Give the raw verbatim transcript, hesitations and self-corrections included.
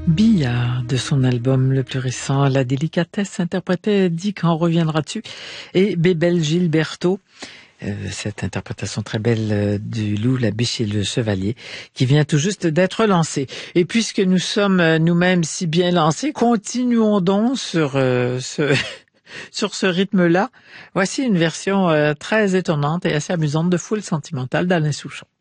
Billard, de son album le plus récent, La délicatesse, interprétait Dis quand reviendras-tu et Bébel Gilberto. Euh, cette interprétation très belle euh, du Loup, la Biche et le Chevalier, qui vient tout juste d'être lancée. Et puisque nous sommes euh, nous-mêmes si bien lancés, continuons donc sur euh, ce sur ce rythme-là. Voici une version euh, très étonnante et assez amusante de Foule sentimentale d'Alain Souchon.